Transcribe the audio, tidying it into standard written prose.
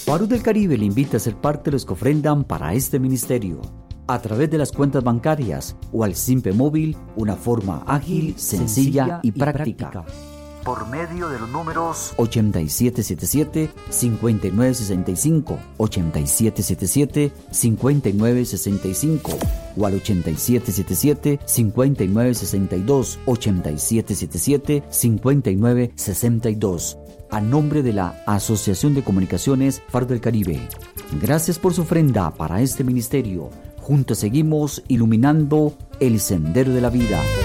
Faro del Caribe le invita a ser parte de los que ofrendan para este ministerio. A través de las cuentas bancarias o al Simpe Móvil, una forma ágil, sencilla y práctica. Por medio de los números 8777-5965, 8777-5965 o al 8777-5962, 8777-5962. A nombre de la Asociación de Comunicaciones Faro del Caribe. Gracias por su ofrenda para este ministerio. Juntos seguimos iluminando el sendero de la vida.